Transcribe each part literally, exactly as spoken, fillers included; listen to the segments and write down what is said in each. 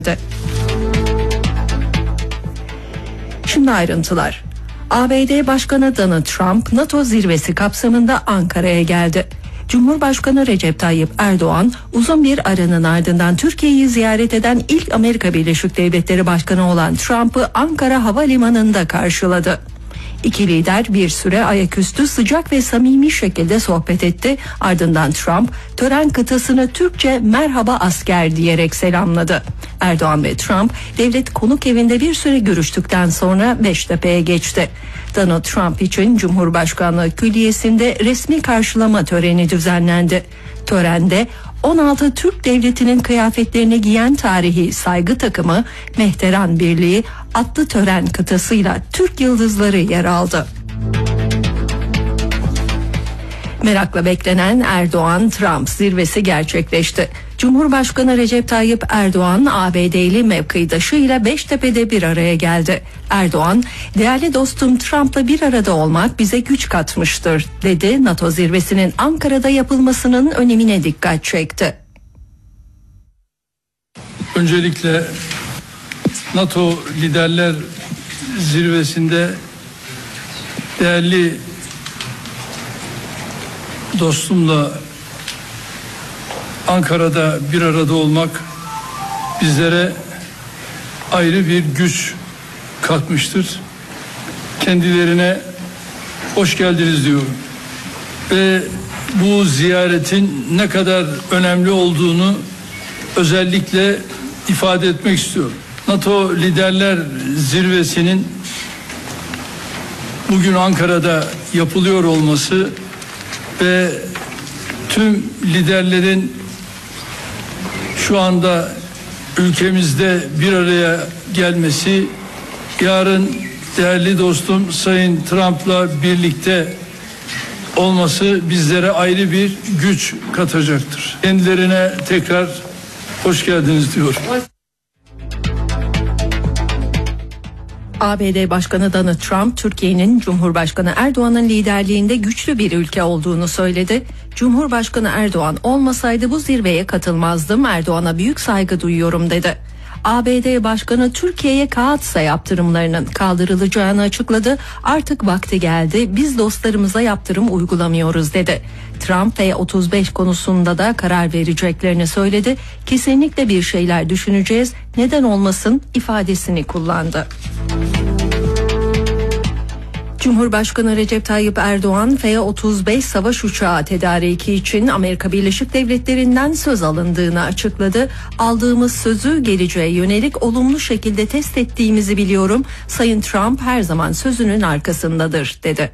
Şimdi ayrıntılar. A B D Başkanı Donald Trump NATO zirvesi kapsamında Ankara'ya geldi. Cumhurbaşkanı Recep Tayyip Erdoğan uzun bir aranın ardından Türkiye'yi ziyaret eden ilk Amerika Birleşik Devletleri Başkanı olan Trump'ı Ankara Havalimanı'nda karşıladı. İki lider bir süre ayaküstü sıcak ve samimi şekilde sohbet etti. Ardından Trump tören kıtasını Türkçe "merhaba asker" diyerek selamladı. Erdoğan ve Trump devlet konuk evinde bir süre görüştükten sonra Beştepe'ye geçti. Donald Trump için Cumhurbaşkanlığı Külliyesi'nde resmi karşılama töreni düzenlendi. Törende on altı Türk Devleti'nin kıyafetlerini giyen tarihi saygı takımı Mehteran Birliği atlı tören kıtasıyla Türk yıldızları yer aldı. Merakla beklenen Erdoğan-Trump zirvesi gerçekleşti. Cumhurbaşkanı Recep Tayyip Erdoğan A B D'li mevkidaşıyla Beştepe'de bir araya geldi. Erdoğan, "Değerli dostum Trump'la bir arada olmak bize güç katmıştır" dedi. NATO zirvesinin Ankara'da yapılmasının önemine dikkat çekti. Öncelikle NATO Liderler Zirvesi'nde değerli dostumla Ankara'da bir arada olmak bizlere ayrı bir güç katmıştır. Kendilerine hoş geldiniz diyorum. Ve bu ziyaretin ne kadar önemli olduğunu özellikle ifade etmek istiyorum. NATO Liderler Zirvesi'nin bugün Ankara'da yapılıyor olması ve tüm liderlerin şu anda ülkemizde bir araya gelmesi, yarın değerli dostum Sayın Trump'la birlikte olması bizlere ayrı bir güç katacaktır. Kendilerine tekrar hoş geldiniz diyorum. A B D Başkanı Donald Trump, Türkiye'nin Cumhurbaşkanı Erdoğan'ın liderliğinde güçlü bir ülke olduğunu söyledi. Cumhurbaşkanı Erdoğan olmasaydı bu zirveye katılmazdım, Erdoğan'a büyük saygı duyuyorum dedi. A B D Başkanı Türkiye'ye kağıtsa yaptırımlarının kaldırılacağını açıkladı. Artık vakti geldi, biz dostlarımıza yaptırım uygulamıyoruz dedi. Trump F otuz beş konusunda da karar vereceklerini söyledi. Kesinlikle bir şeyler düşüneceğiz, neden olmasın ifadesini kullandı. Cumhurbaşkanı Recep Tayyip Erdoğan F otuz beş savaş uçağı tedariki için Amerika Birleşik Devletleri'nden söz alındığını açıkladı. Aldığımız sözü geleceğe yönelik olumlu şekilde test ettiğimizi biliyorum. Sayın Trump her zaman sözünün arkasındadır dedi.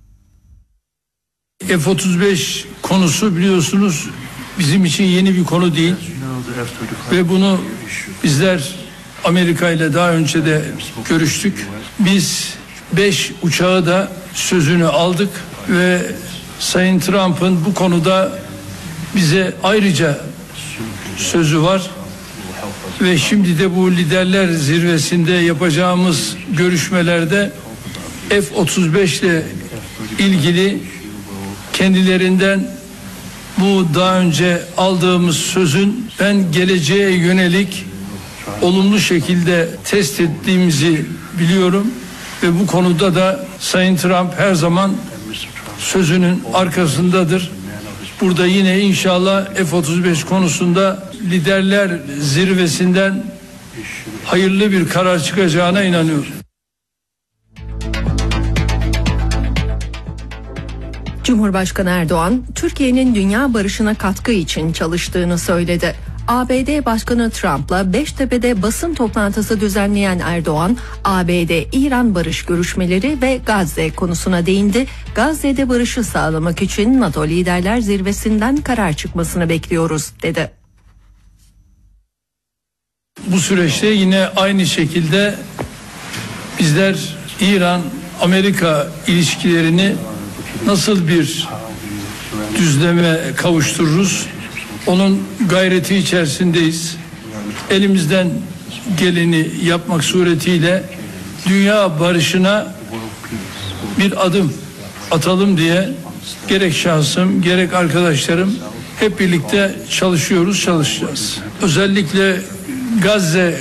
F otuz beş konusu biliyorsunuz bizim için yeni bir konu değil ve bunu bizler Amerika ile daha önce de görüştük. Biz beş uçağı da sözünü aldık ve Sayın Trump'ın bu konuda bize ayrıca sözü var ve şimdi de bu liderler zirvesinde yapacağımız görüşmelerde F otuz beş ile ilgili kendilerinden bu daha önce aldığımız sözün ben geleceğe yönelik olumlu şekilde test ettiğimizi biliyorum. Ve bu konuda da Sayın Trump her zaman sözünün arkasındadır. Burada yine inşallah F otuz beş konusunda liderler zirvesinden hayırlı bir karar çıkacağına inanıyorum. Cumhurbaşkanı Erdoğan, Türkiye'nin dünya barışına katkı için çalıştığını söyledi. A B D Başkanı Trump'la Beştepe'de basın toplantısı düzenleyen Erdoğan, A B D-İran barış görüşmeleri ve Gazze konusuna değindi. Gazze'de barışı sağlamak için NATO Liderler Zirvesi'nden karar çıkmasını bekliyoruz dedi. Bu süreçte yine aynı şekilde bizler İran-Amerika ilişkilerini nasıl bir düzleme kavuştururuz? Onun gayreti içerisindeyiz. Elimizden geleni yapmak suretiyle dünya barışına bir adım atalım diye gerek şahsım gerek arkadaşlarım hep birlikte çalışıyoruz, çalışacağız. Özellikle Gazze